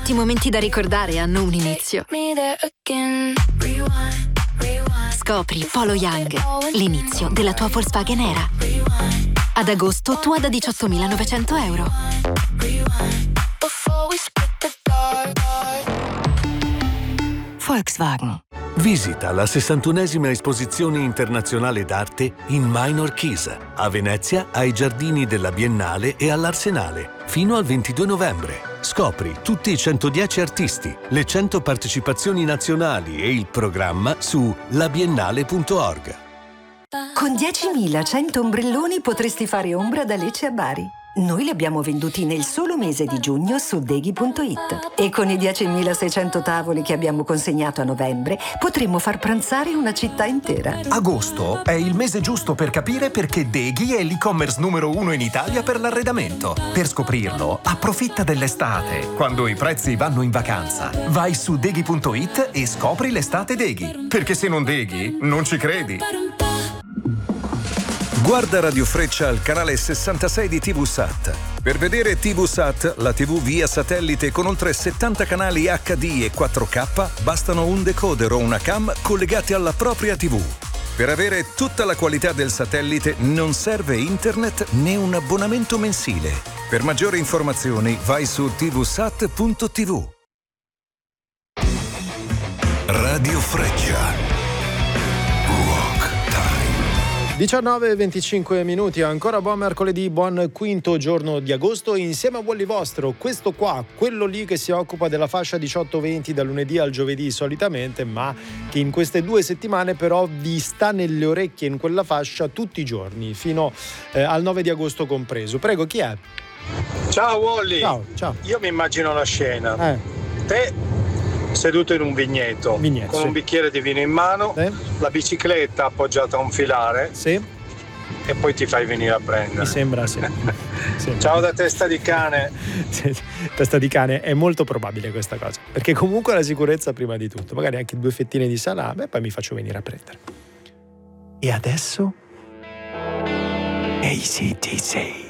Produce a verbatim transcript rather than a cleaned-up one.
Certi momenti da ricordare hanno un inizio. Scopri Polo Young, l'inizio della tua Volkswagen era. Ad agosto tua da diciottomilanovecento euro. Volkswagen. Visita la sessantunesima esposizione internazionale d'arte in Minor Chisa, a Venezia, ai giardini della Biennale e all'Arsenale, fino al ventidue novembre. Scopri tutti i centodieci artisti, le cento partecipazioni nazionali e il programma su labiennale punto org. Con diecimilacento ombrelloni potresti fare ombra da Lecce a Bari. Noi li abbiamo venduti nel solo mese di giugno su deghi punto it e con i diecimilaseicento tavoli che abbiamo consegnato a novembre potremmo far pranzare una città intera. Agosto è il mese giusto per capire perché Deghi è l'e-commerce numero uno in Italia per l'arredamento. Per scoprirlo, approfitta dell'estate, quando i prezzi vanno in vacanza. Vai su deghi punto it e scopri l'estate Deghi. Perché se non Deghi, non ci credi. Guarda Radio Freccia al canale sessantasei di TVSat. Per vedere TVSat, la tivù via satellite con oltre settanta canali acca di e quattro K, bastano un decoder o una cam collegati alla propria tivù. Per avere tutta la qualità del satellite non serve internet né un abbonamento mensile. Per maggiori informazioni vai su tvsat punto tv. Radio Freccia. diciannove e venticinque minuti, ancora buon mercoledì, buon quinto giorno di agosto insieme a Wally Vostro, questo qua, quello lì che si occupa della fascia diciotto venti dal lunedì al giovedì solitamente, ma che in queste due settimane però vi sta nelle orecchie in quella fascia tutti i giorni, fino eh, al nove di agosto compreso. Prego, chi è? Ciao Wally, ciao, ciao. Io mi immagino la scena, eh. te seduto in un vigneto, vigneto con sì. un bicchiere di vino in mano, sì. la bicicletta appoggiata a un filare, sì. e poi ti fai venire a prendere. Mi sembra sì. sì. Ciao da testa di cane. Testa di cane, è molto probabile questa cosa, perché comunque la sicurezza prima di tutto, magari anche due fettine di salame e poi mi faccio venire a prendere. E adesso A C D C.